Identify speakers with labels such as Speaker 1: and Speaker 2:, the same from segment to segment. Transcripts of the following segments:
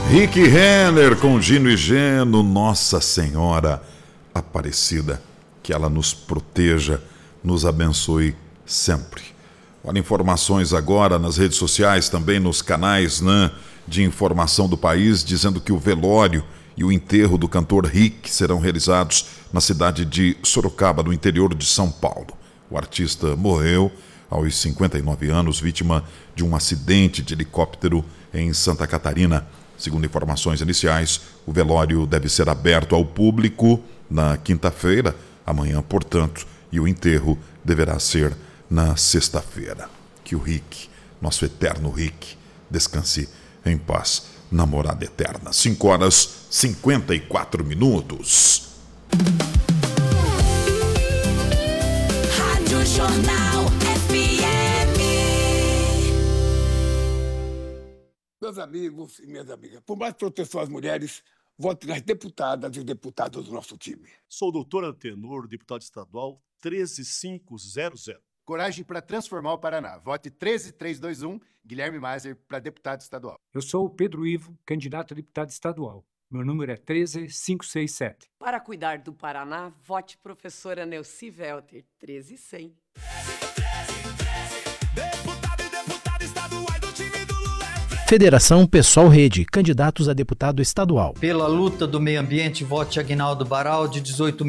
Speaker 1: Rick Renner com Gino e Geno, Nossa Senhora Aparecida, que ela nos proteja, nos abençoe sempre. Olha, informações agora nas redes sociais, também nos canais, né, de informação do país, dizendo que o velório e o enterro do cantor Rick serão realizados na cidade de Sorocaba, no interior de São Paulo. O artista morreu aos 59 anos, vítima de um acidente de helicóptero em Santa Catarina. Segundo informações iniciais, o velório deve ser aberto ao público na quinta-feira, amanhã, portanto, e o enterro deverá ser na sexta-feira. Que o Rick, nosso eterno Rick, descanse em paz na morada eterna. 5h54.
Speaker 2: Rádio Jornal FM.
Speaker 3: Meus amigos e minhas amigas, por mais proteção às mulheres, vote nas deputadas e deputados do nosso time.
Speaker 4: Sou o doutor Antenor, deputado estadual 13500.
Speaker 5: Coragem para transformar o Paraná. Vote 13321, Guilherme Maser, para deputado estadual.
Speaker 6: Eu sou o Pedro Ivo, candidato a deputado estadual. Meu número é 13567.
Speaker 7: Para cuidar do Paraná, vote professora Neuci Velter, 13100.
Speaker 8: Federação Pessoal Rede, candidatos a deputado estadual.
Speaker 9: Pela luta do meio ambiente, vote Aguinaldo Baraldi,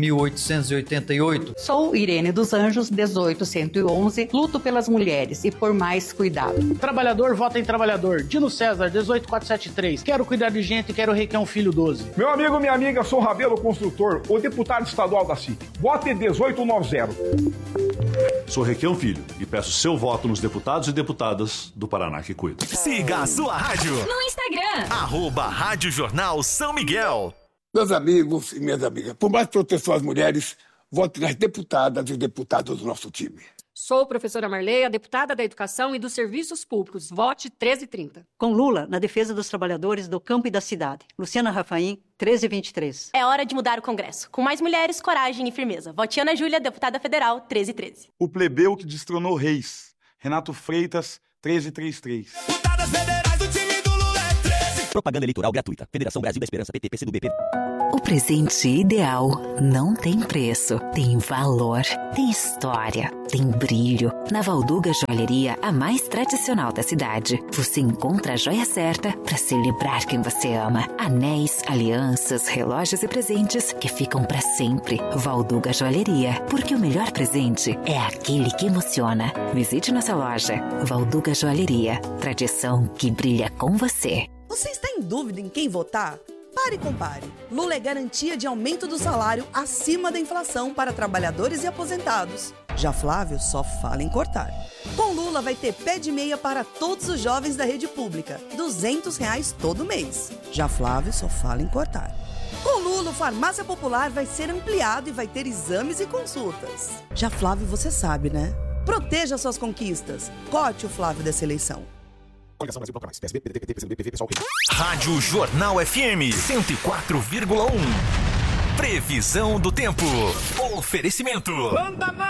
Speaker 9: 18.888.
Speaker 10: Sou Irene dos Anjos, 18111. Luto pelas mulheres e por mais cuidado.
Speaker 11: Trabalhador, vota em trabalhador. Dino César, 18473. Quero cuidar de gente, quero Requião Filho 12.
Speaker 12: Meu amigo, minha amiga, sou Rabelo Construtor, o deputado estadual da SIC. Vote 1890.
Speaker 4: Sou Requião Filho e peço seu voto nos deputados e deputadas do Paraná que cuida.
Speaker 13: Siga a sua rádio
Speaker 2: No Instagram.
Speaker 13: @Rádio Jornal São Miguel.
Speaker 3: Meus amigos e minhas amigas, por mais proteção às mulheres, vote nas deputadas e deputados do nosso time.
Speaker 14: Sou professora Marleia, deputada da Educação e dos Serviços Públicos. Vote 1330.
Speaker 15: Com Lula, na defesa dos trabalhadores do campo e da cidade. Luciana Rafaim, 1323.
Speaker 16: É hora de mudar o Congresso. Com mais mulheres, coragem e firmeza. Vote Ana Júlia, deputada federal, 1313.
Speaker 17: O plebeu que destronou reis. Renato Freitas, 1333.
Speaker 2: Deputadas federais do time do Lula é 13.
Speaker 18: Propaganda eleitoral gratuita. Federação Brasil da Esperança, PT, PCdoB,
Speaker 19: O presente ideal não tem preço, tem valor, tem história, tem brilho. Na Valduga Joalheria, a mais tradicional da cidade, você encontra a joia certa para celebrar quem você ama. Anéis, alianças, relógios e presentes que ficam para sempre. Valduga Joalheria, porque o melhor presente é aquele que emociona. Visite nossa loja. Valduga Joalheria, tradição que brilha com você.
Speaker 20: Você está em dúvida em quem votar? Pare e compare. Lula é garantia de aumento do salário acima da inflação para trabalhadores e aposentados. Já Flávio só fala em cortar. Com Lula vai ter pé de meia para todos os jovens da rede pública, R$200 todo mês. Já Flávio só fala em cortar. Com Lula, o Farmácia Popular vai ser ampliado e vai ter exames e consultas. Já Flávio, você sabe, né? Proteja suas conquistas. Corte o Flávio dessa eleição.
Speaker 13: Rádio Jornal FM 104,1. Previsão do tempo. Oferecimento.